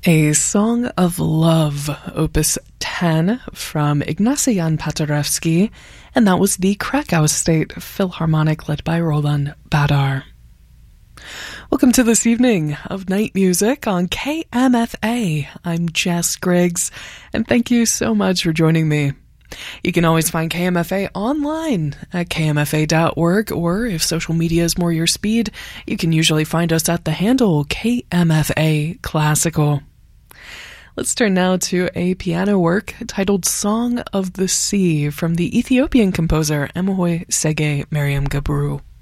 A Song of Love, Opus 10 from Ignacy Jan Paderewski, and that was the Krakow State Philharmonic led by Roland Badar. Welcome to this evening of Night Music on KMFA. I'm Jess Griggs, and thank you so much for joining me. You can always find KMFA online at kmfa.org, or if social media is more your speed, you can usually find us at the handle KMFA Classical. Let's turn now to a piano work titled Song of the Sea from the Ethiopian composer Emohoy Sege Mariam Gabru.